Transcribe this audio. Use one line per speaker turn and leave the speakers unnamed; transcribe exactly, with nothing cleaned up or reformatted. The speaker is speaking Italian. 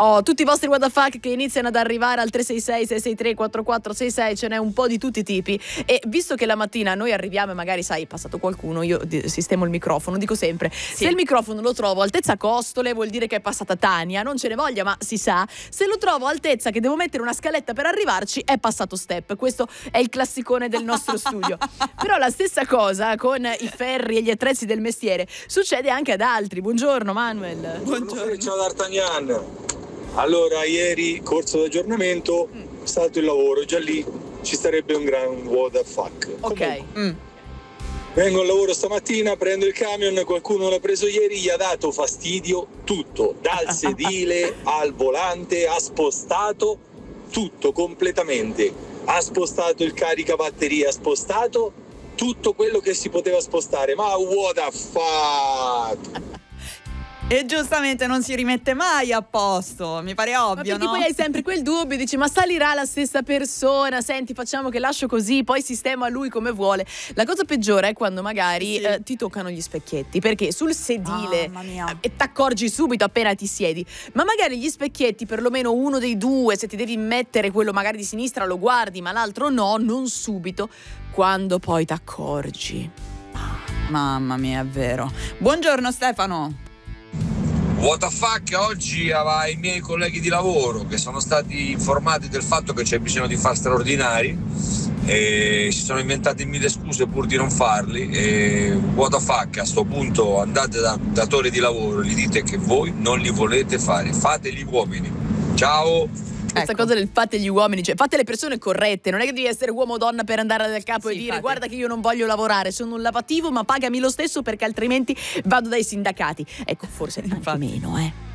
Oh, tutti i vostri what the fuck che iniziano ad arrivare al tre sei sei sei sei tre quattro quattro sei sei, ce n'è un po' di tutti i tipi. E visto che la mattina noi arriviamo e magari, sai, è passato qualcuno, io sistemo il microfono, dico sempre,
sì.
se il microfono lo trovo altezza costole vuol dire che è passata Tania, non ce ne voglia, ma si sa. Se lo trovo altezza che devo mettere una scaletta per arrivarci, è passato step. Questo è il classicone del nostro studio. Però la stessa cosa con i ferri e gli attrezzi del mestiere succede anche ad altri. Buongiorno Manuel.
Buongiorno. Ciao D'Artagnan. Allora, ieri corso d'aggiornamento, mm. stato il lavoro, già lì ci sarebbe un gran what the fuck.
Ok. Mm.
Vengo al lavoro stamattina, prendo il camion, qualcuno l'ha preso ieri, gli ha dato fastidio tutto, dal sedile al volante, ha spostato tutto completamente, ha spostato il caricabatterie, ha spostato tutto quello che si poteva spostare, ma what the fuck?
E giustamente non si rimette mai a posto, mi pare ovvio,
ma
no?
Poi hai sempre quel dubbio, dici ma salirà la stessa persona, senti facciamo che lascio così, poi sistema lui come vuole. La cosa peggiore è quando magari sì. eh, ti toccano gli specchietti, perché sul sedile
oh,
e t'accorgi subito appena ti siedi, ma magari gli specchietti perlomeno uno dei due, se ti devi mettere quello magari di sinistra lo guardi ma l'altro no, non subito, quando poi t'accorgi.
Mamma mia, è vero. Buongiorno Stefano.
What the fuck, oggi ai miei colleghi di lavoro che sono stati informati del fatto che c'è bisogno di far straordinari e si sono inventati mille scuse pur di non farli. E what the fuck, a sto punto andate da datori di lavoro e gli dite che voi non li volete fare, fate gli uomini. Ciao.
Questa ecco. cosa del fate gli uomini, cioè fate le persone corrette, non è che devi essere uomo o donna per andare dal capo sì, e dire fate. Guarda che io non voglio lavorare, sono un lavativo ma pagami lo stesso perché altrimenti vado dai sindacati. Ecco, forse anche meno, eh.